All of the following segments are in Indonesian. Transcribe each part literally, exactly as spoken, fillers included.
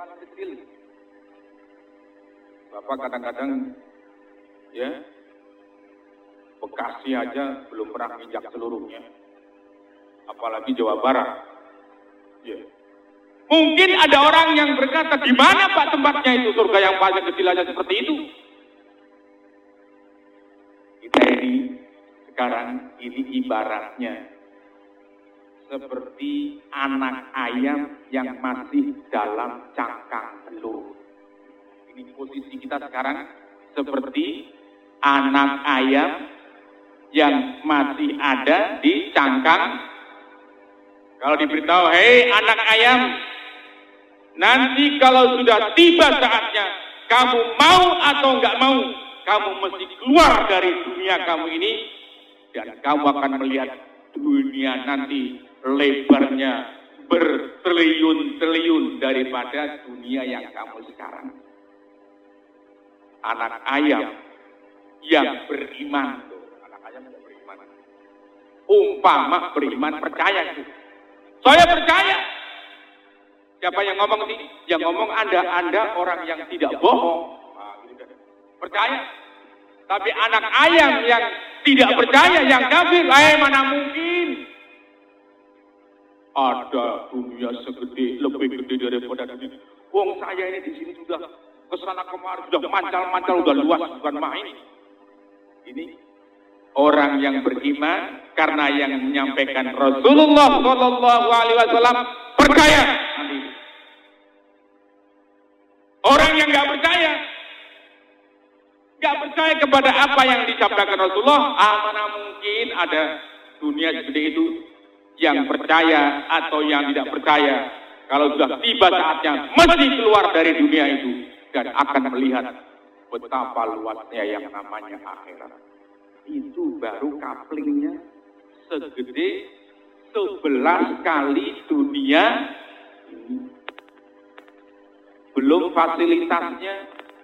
paling kecil. Bapak kadang-kadang ya Bekasi aja belum pernah injak seluruhnya, apalagi Jawa Barat. Ya. Mungkin ada orang yang berkata, di mana Pak tempatnya itu surga yang paling kecil aja seperti itu? Kita ini sekarang ini ibaratnya seperti anak ayam yang masih dalam cangkang telur. Ini posisi kita sekarang seperti anak ayam yang masih ada di cangkang. Kalau diberitahu, hei anak ayam, nanti kalau sudah tiba saatnya, kamu mau atau enggak mau, kamu mesti keluar dari dunia kamu ini, dan kamu akan melihat dunia nanti lebarnya bertriliun-triliun daripada dunia yang kamu sekarang. Anak ayam yang beriman, anak ayam yang beriman, umpama beriman percaya itu. Saya percaya. Siapa yang ngomong sih? Yang ngomong anda, anda orang yang tidak bohong. Percaya. Tapi anak ayam yang tidak percaya, yang kafir, eh mana mungkin? Ada dunia segede, lebih gede daripada dunia. Wong saya ini di sini sudah kesana kemari, sudah mancal-mancal, sudah luas, bukan main. Ini orang yang beriman karena yang menyampaikan Rasulullah Shallallahu Alaihi Wasallam percaya. Orang yang nggak percaya, nggak percaya kepada apa yang dicaptakan Rasulullah, ah mana mungkin ada dunia segede itu. Yang percaya atau yang tidak percaya, kalau sudah tiba saatnya mesti keluar dari dunia itu dan akan melihat betapa luasnya yang namanya akhirat. Itu baru kaplingnya segede sebelas kali dunia ini. Belum fasilitasnya.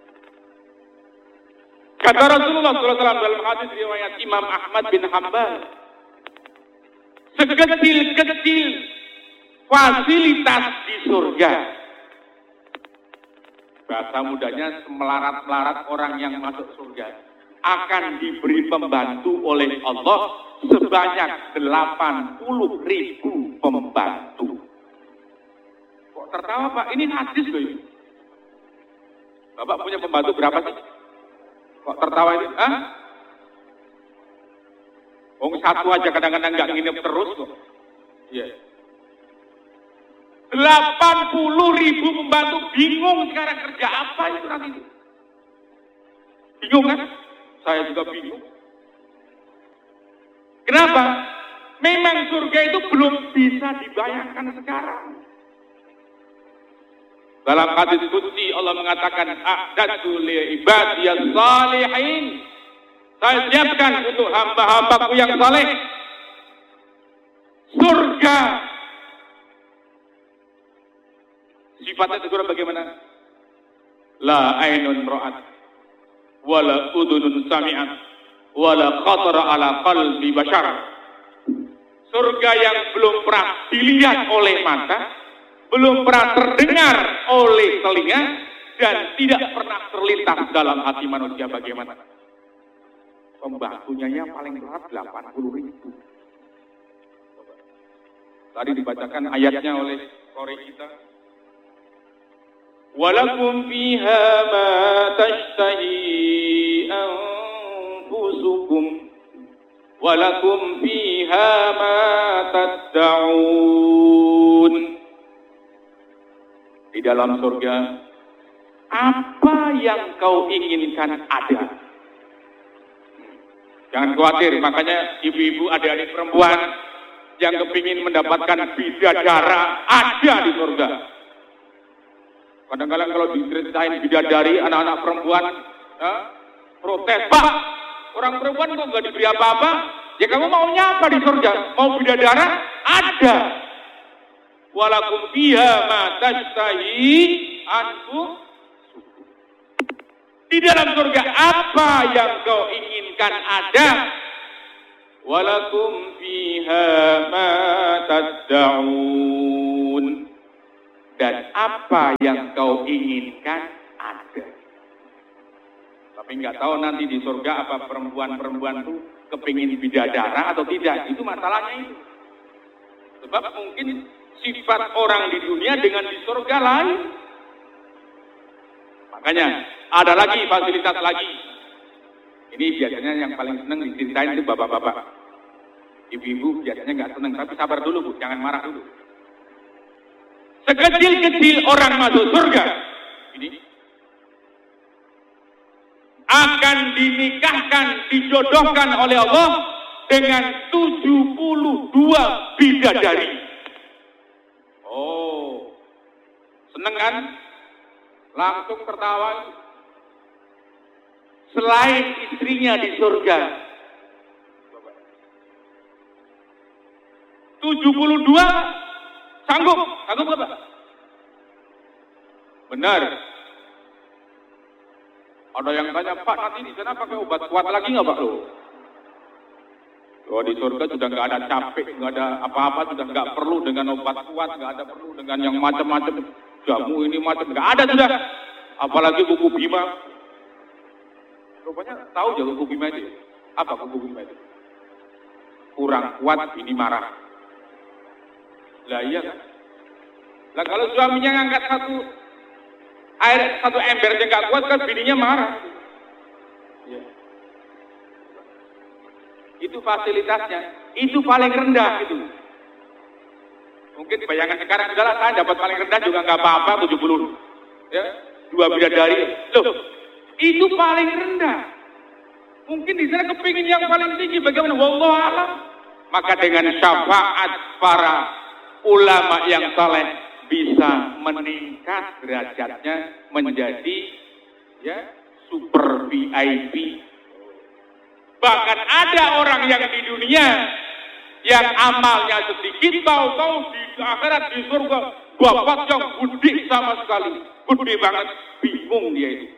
Kata Rasulullah shallallahu alaihi wasallam dalam hadis riwayat Imam Ahmad bin Hanbal, sekecil-kecil fasilitas di surga, bahasa mudanya semelarat-melarat orang yang masuk surga akan diberi pembantu oleh Allah sebanyak delapan puluh ribu pembantu. Kok tertawa Pak? Ini hadis loh ini. Bapak punya pembantu berapa sih? Kok tertawa ini? Hah? Oh satu aja kadang-kadang nggak nginep terus kok. Iya. Yeah. delapan puluh ribu pembantu, bingung sekarang kerja apa itu nanti. Bingung kan? Saya juga bingung. Kenapa? Memang surga itu belum bisa dibayangkan sekarang. Dalam hadis qudsi Allah mengatakan, a'dadtu li ibadiyas salihin. Saya siapkan untuk hamba-hambaku yang saleh surga. Sifatnya surga bagaimana? La ainun ra'at, wala udunun sami'at, wala khatara ala qalbi bashar. Surga yang belum pernah dilihat oleh mata, belum pernah terdengar oleh telinga, dan tidak pernah terlintas dalam hati manusia bagaimana. Pembantunya yang paling berat delapan puluh ribu. Tadi dibacakan ayatnya oleh qori kita. Walakum fiha ma tashtahi anfusukum walakum fiha ma tad'un. Di dalam surga apa yang kau inginkan ada. Jangan khawatir, makanya ibu-ibu, adik-adik perempuan yang kepingin mendapatkan bidadara ada di surga. Kadang-kadang kalau diceritain bidadari, anak-anak perempuan eh, protes, Pak, orang perempuan kok nggak diberi apa-apa? Ya kamu maunya apa di surga? Mau bidadara? Ada. Walakum fiha ma tashtahi anfusukum. Di dalam surga apa yang kau inginkan ada. Walakum fiha ma tad'un. dan apa yang kau inginkan ada. Tapi nggak tahu nanti di surga apa perempuan-perempuan itu kepingin bidadara atau tidak. Itu masalahnya itu. Sebab mungkin sifat orang di dunia dengan di surga lain. Makanya ada lagi fasilitas lagi. Ini biasanya yang paling senang diceritain itu bapak-bapak. Ibu-ibu biasanya nggak senang, tapi sabar dulu Bu, jangan marah dulu. Sekecil-kecil orang masuk surga, ini akan dinikahkan, dijodohkan oleh Allah dengan tujuh puluh dua bidadari. Oh, seneng kan? Langsung tertawa. Selain istrinya di surga, tujuh puluh dua sanggup, sanggup apa? Benar. Ada yang tanya, Pak nanti di sana pakai obat kuat lagi nggak Pak lo? Oh di surga sudah nggak ada capek, nggak ada apa-apa, sudah nggak perlu dengan obat kuat, nggak ada perlu dengan yang macam-macam jamu ini macam, nggak ada sudah. Apalagi buku Bima. Rupanya tahu ya buku Bima itu. Apa buku Bima itu? Kurang kuat ini marah. Lah iya kan? Lah kalau suaminya ngangkat satu air satu ember aja nggak kuat kan bininya marah. Ya. Itu fasilitasnya, itu paling rendah itu. Mungkin bayangan sekarang adalah saya dapat paling rendah juga nggak apa-apa tujuh puluh. Ya, dua bidadari. Loh, itu paling rendah. Mungkin di sana kepingin yang paling tinggi bagaimana? Wallahu a'lam. Maka dengan syafaat para ulama yang saleh bisa meningkat derajatnya menjadi ya super V I P. Bahkan ada orang yang di dunia yang amalnya sedikit, tahu-tahu di akhirat di surga bapak yang gede sama sekali, gede banget, bingung dia itu.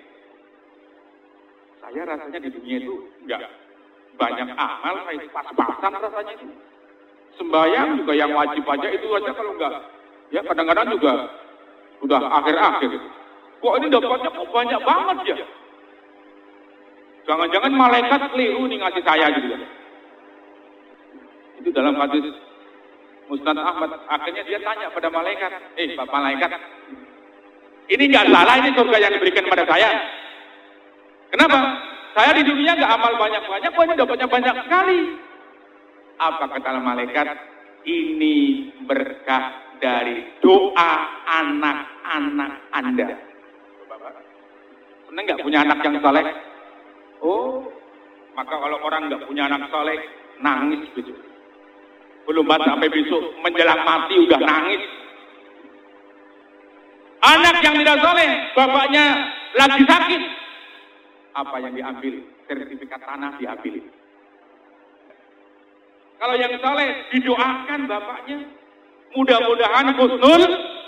Saya rasanya di dunia itu enggak banyak amal, saya pas-pasan rasanya itu. Sembahyang juga yang wajib aja itu aja kalau enggak, ya kadang-kadang juga sudah akhir-akhir. Kok ini dapatnya kok banyak banget ya? Jangan-jangan malaikat keliru nih ngasih saya gitu kan. Itu dalam hadis Musnad Ahmad, akhirnya dia tanya pada malaikat, eh Pak Malaikat, ini nggak salah ini surga yang diberikan pada saya. Kenapa? Saya di dunia nggak amal banyak-banyak, kok ini dapatnya banyak sekali. Apa kata malaikat? Ini berkah dari doa anak-anak Anda. Senang nggak punya anak yang saleh? Oh, maka kalau orang nggak punya anak saleh, nangis besok. Belum sampai besok menjelang mati udah nangis. Anak yang tidak saleh, bapaknya lagi sakit. Apa yang diambil? Sertifikat tanah diambil. Kalau yang saleh didoakan bapaknya, mudah-mudahan husnul.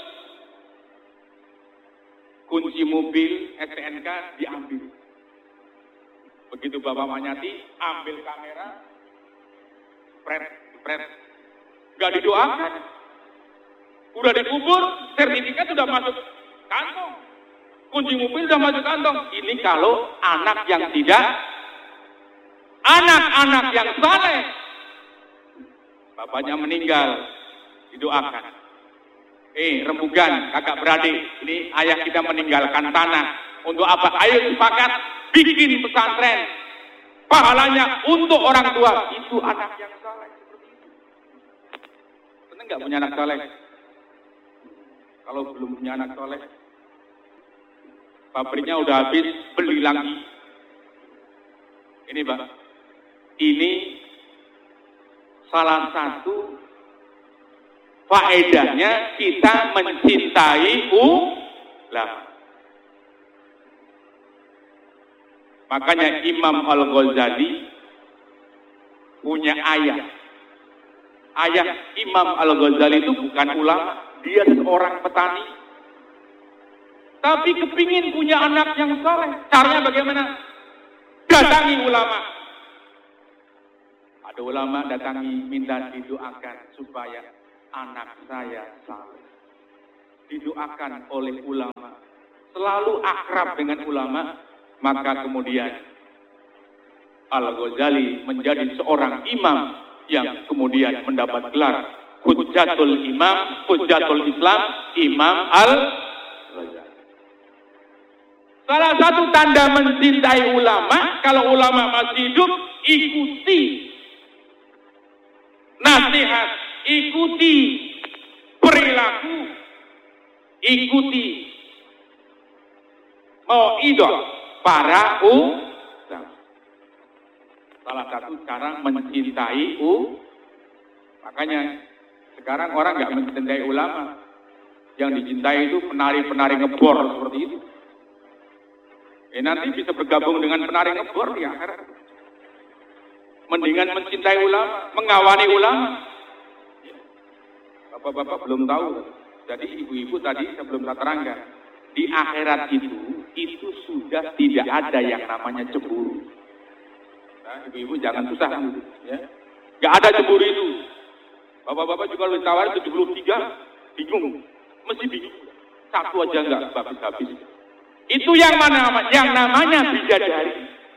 Kunci mobil S T N K diambil. Begitu bapak manyati, ambil kamera, pret, pret, gak didoakan, udah dikubur, sertifikat sudah masuk kantong, kunci mobil sudah masuk kantong. Ini kalau anak yang tidak, anak-anak yang saleh, bapaknya meninggal, didoakan. Eh, rembugan, kakak beradik, ini ayah kita meninggalkan tanah. Untuk apa? Ayo sepakat. Bikin pesantren, pahalanya untuk orang tua. Itu anak yang saleh seperti itu. Senang nggak punya anak saleh? Kalau belum punya anak saleh, pabriknya udah habis, beli lagi. Ini Pak, ini salah satu faedahnya kita mencintai ulama. Makanya Imam Al-Ghazali punya ayah. Ayah Imam Al-Ghazali itu bukan ulama, dia seorang petani. Tapi kepingin punya anak yang saleh. Caranya bagaimana? Datangi ulama. Ada ulama datangi minta didoakan supaya anak saya saleh. didoakan oleh ulama, selalu akrab dengan ulama, maka kemudian Al-Ghazali menjadi seorang imam yang kemudian mendapat gelar Hujjatul Imam, Hujjatul Islam, Imam Al-Ghazali. Salah satu tanda mencintai ulama, kalau ulama masih hidup, ikuti nasihat, ikuti perilaku, ikuti mau'idhah para ulama. Salah satu cara mencintai ulama. Makanya sekarang orang nggak mencintai ulama, yang dicintai itu penari-penari ngebor seperti itu. Eh nanti bisa bergabung dengan penari ngebor di akhirat. Mendingan mencintai ulama, mengawani ulama. Bapak-bapak belum tahu. Jadi ibu-ibu tadi saya belum terangkan. Di akhirat itu, itu sudah tidak ada yang namanya cemburu. Nah, ibu-ibu jangan susah, ya. Gak ada cemburu itu. Bapak-bapak juga lebih tawar tujuh puluh tiga, bingung, mesti bingung. Satu aja enggak habis-habis. Itu yang mana? Yang namanya bidadari.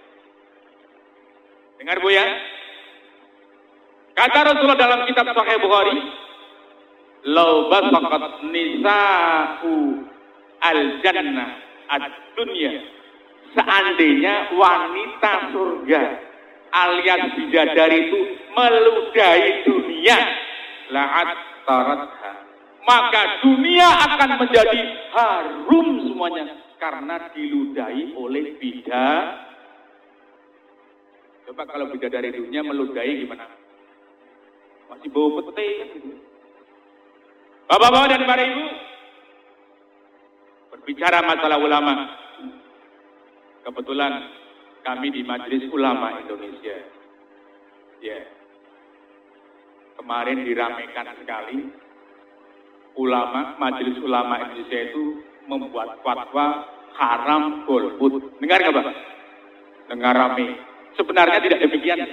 Dengar Bu ya? Kata Rasulullah dalam kitab Sahih Bukhari, "Lau basaqat nisa'u al-jannah ad-dunya." Seandainya wanita surga alias bidadari itu meludahi dunia, la'at taratha, maka dunia akan menjadi harum semuanya karena diludahi oleh bidadari. Coba kalau bidadari dunia meludahi gimana? Masih bau pete kan gitu. Bapak-bapak dan para ibu, berbicara masalah ulama. Kebetulan kami di Majelis Ulama Indonesia. Ya. Yeah. Kemarin diramaikan sekali. Ulama, Majelis Ulama Indonesia itu membuat fatwa haram golput. Dengar nggak Pak? Dengar rame. Sebenarnya tidak demikian.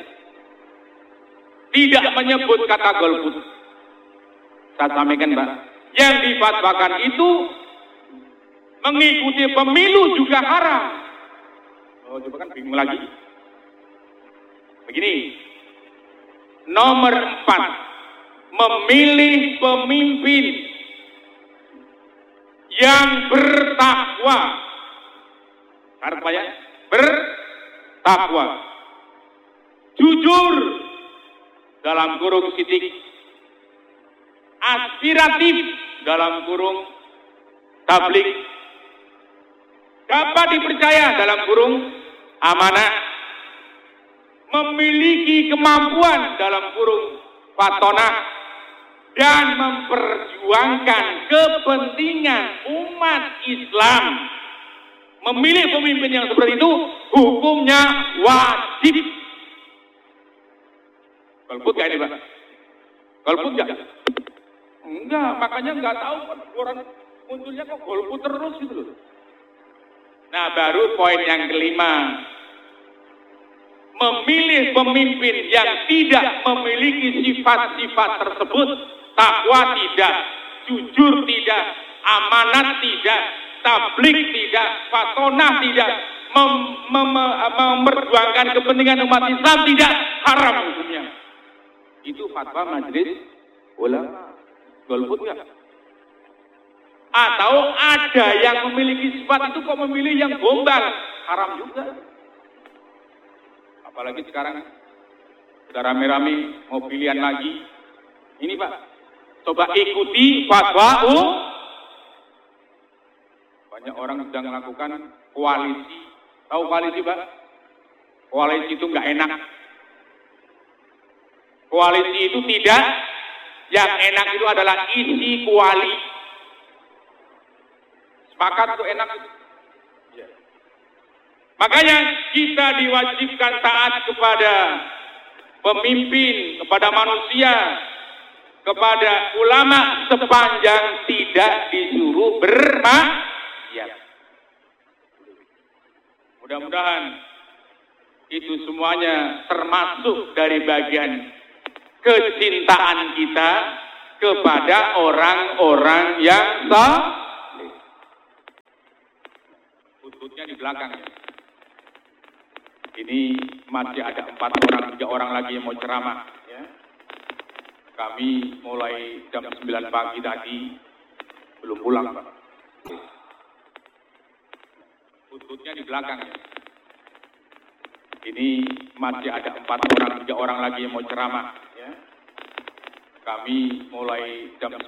Tidak menyebut kata golput. Saya sampaikan Pak. Yang difatwakan itu mengikuti pemilu juga haram. Oh, coba kan bingung lagi. Begini, nomor empat, memilih pemimpin yang bertakwa. Apa ya? Bertakwa. Jujur dalam kurung titik. Aspiratif dalam kurung tablik. Dapat dipercaya dalam kurung amanah, memiliki kemampuan dalam kurung fatonah, dan memperjuangkan kepentingan umat Islam. Memilih pemimpin yang seperti itu hukumnya wajib. Golput gak ini Pak? Golput gak? Enggak, makanya nggak tahu orang munculnya kok golput terus gitu loh. Nah baru poin yang kelima, memilih pemimpin yang tidak memiliki sifat-sifat tersebut, takwa tidak, jujur tidak, amanat tidak, tablik tidak, fatonah tidak, mem mem memperjuangkan kepentingan umat Islam tidak, haram hukumnya. Itu fatwa Majelis Ulama. Golput enggak? Atau ada yang memiliki sifat itu kok memilih yang gombal, haram juga. Apalagi sekarang sudah rame-rame mau pilihan lagi. Ini Pak, coba ikuti fatwa. Banyak orang sedang melakukan koalisi. Tahu koalisi Pak? Koalisi itu nggak enak. Koalisi itu tidak, yang enak itu adalah isi koalisi. Sepakat itu enak. Ya. Makanya kita diwajibkan taat kepada pemimpin, kepada manusia, kepada ulama sepanjang tidak disuruh bermaksiat. Mudah-mudahan itu semuanya termasuk dari bagian kecintaan kita kepada orang-orang yang saleh. Khususnya di belakangnya. Ini masih ada empat orang, tiga orang lagi yang mau ceramah. Ya. Kami mulai jam sembilan pagi tadi, belum pulang, Pak. Khususnya di belakangnya. Ini masih ada empat orang, tiga orang lagi yang mau ceramah. Ya. Kami mulai jam